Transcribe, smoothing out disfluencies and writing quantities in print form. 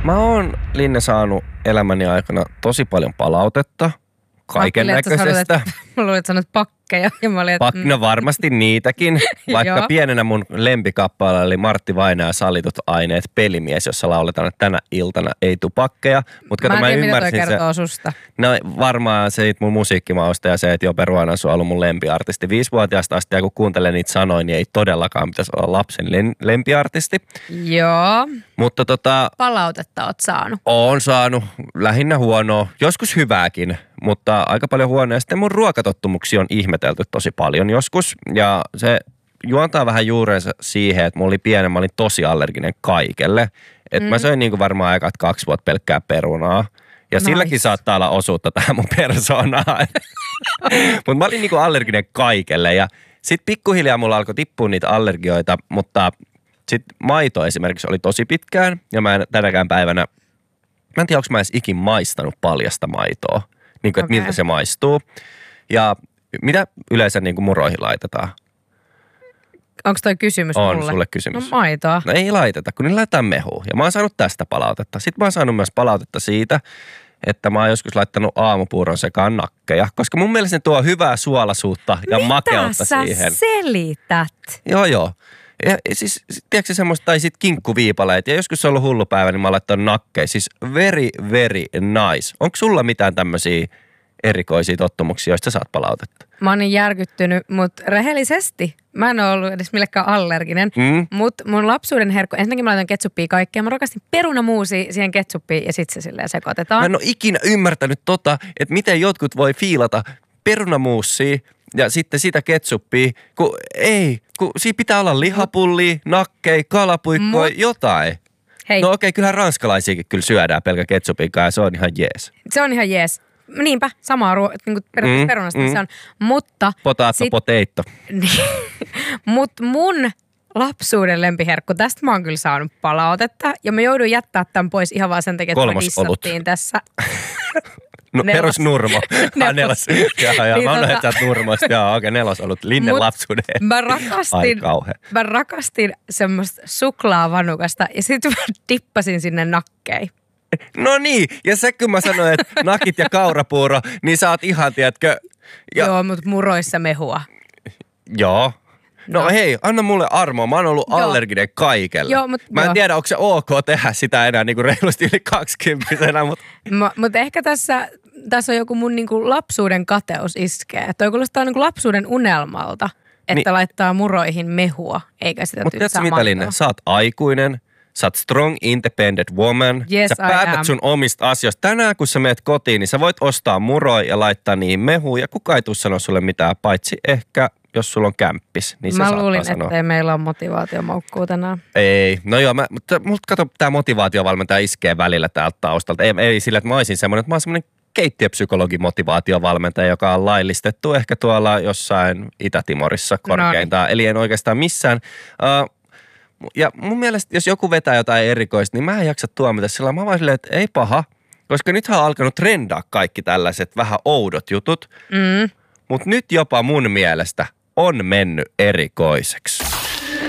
Mä oon, Linne, saanut elämäni aikana tosi paljon palautetta kaiken näköisestä. Mä luulin, että sanot pakkeja. Ja mä olin, että... No varmasti niitäkin, vaikka pienenä mun lempikappaleella oli Martti Vainaa Sallitut aineet Pelimies, jossa lauletaan, että tänä iltana ei tuu pakkeja. Mä en tiedä, mitä toi kertoo susta. No varmaan se mun musiikkimausta ja se, että Jope Ruonansuu on ollut mun lempiartisti 5-vuotiaasta asti. Ja kun kuuntelen niitä sanoja, niin ei todellakaan pitäisi olla lapsen lempiartisti. Joo. Mutta palautetta oot saanut. Oon saanut. Lähinnä huonoa. Joskus hyvääkin, mutta aika paljon huonoa. Ja sitten mun ruokatottumuksia on ihmetelty tosi paljon joskus. Ja se juontaa vähän juurensa siihen, että mulla oli pienen, mä olin tosi allerginen kaikelle. Että mä söin niin kuin varmaan aikat 2 vuotta pelkkää perunaa. Ja silläkin saattaa olla osuutta tähän mun persoonaan. Mutta mä olin niin kuin allerginen kaikelle. Ja sit pikkuhiljaa mulla alkoi tippua niitä allergioita, mutta sitten maito esimerkiksi oli tosi pitkään. Ja mä en tänäkään päivänä, mä en tiedä, onko mä edes ikin maistanut paljasta maitoa. Niin kuin, että miltä se maistuu. Ja mitä yleensä niin kuin muroihin laitetaan? Onko toi kysymys mulle? On sulle kysymys. No maitoa. No ei laiteta, kun niin laitetaan mehua. Ja mä oon saanut tästä palautetta. Sitten mä oon saanut myös palautetta siitä, että mä oon joskus laittanut aamupuuron sekaan nakkeja. Koska mun mielestä ne tuo hyvää suolaisuutta ja makeutta siihen. Mitä sä selität? Joo. Ja siis, tiedätkö semmoista, tai sit kinkkuviipaleet. Ja joskus se on ollut hullu päivä, niin mä oon laittanut nakkeja. Siis very, very nice. Onko sulla mitään tämmöisiä erikoisia tottumuksia, joista saat palautetta? Mä oon niin järkyttynyt, mutta rehellisesti mä en ole ollut edes millekään allerginen. Mutta mun lapsuuden herkku, ensinnäkin mä laitan ketsuppia kaikkea. Mä rakastin perunamuusia siihen ketsuppiin ja sit se silleen sekoitetaan. Mä en ole ikinä ymmärtänyt että miten jotkut voi fiilata perunamuusia ja sitten sitä ketsuppia, kun siinä pitää olla lihapullia, nakkeja, kalapuikkoja, jotain. Hei. No okei, kyllähän ranskalaisiakin kyllä syödään pelkä ketsupinkaan ja se on ihan jees. Se on ihan jees. Niinpä, samaa niin periaatteessa perunasta se on. Mutta potato. Mutta mun lapsuuden lempiherkku, tästä mä oon kyllä saanut palautetta. Ja mä joudun jättää tämän pois ihan vaan sen takia, että me dissattiin tässä. No perusnurmo. Nelos. Mä oon että sä oot nurmoista. Okei, nelosolut. Linnen lapsuuden. Mä rakastin semmoista suklaavanukasta ja sit mä dippasin sinne nakkeihin. No niin, ja se kun mä sanoin, että nakit ja kaurapuuro, niin sä oot ihan, tiedätkö... Joo, mutta muroissa mehua. Joo. No hei, anna mulle armoa. Mä oon ollut allerginen kaikelle. Mä en tiedä, onko se ok tehdä sitä enää niin kuin reilusti yli 20-vuotiaana, mutta... Mutta ehkä tässä on joku mun niin kuin lapsuuden kateus iskee. Toi kuulostaa niin kuin lapsuuden unelmalta, että laittaa muroihin mehua, eikä sitä mutta tiedätkö mitä, Linne? Sä oot aikuinen. Sä oot strong, independent woman. Yes, sä päätät sun omista asioista. Tänään kun sä meet kotiin, niin sä voit ostaa muroja ja laittaa niihin mehua. Ja kukaan ei tule sanoa sulle mitään, paitsi ehkä jos sulla on kämppis. Niin mä luulin, ettei meillä ole motivaatiomoukkuu tänään. Ei. No joo, mutta kato, tää motivaatiovalmentaja iskee välillä täältä taustalta. Ei sillä, että mä olisin semmoinen, että mä oon semmoinen keittiöpsykologi motivaatiovalmentaja, joka on laillistettu ehkä tuolla jossain Itä-Timorissa korkeintaan. Eli en oikeastaan missään. Ja mun mielestä, jos joku vetää jotain erikoista, niin mä en jaksa tuomita sillä. Mä vaan silleen, että ei paha, koska nythän on alkanut trendaa kaikki tällaiset vähän oudot jutut. Mutta nyt jopa mun mielestä on mennyt erikoiseksi.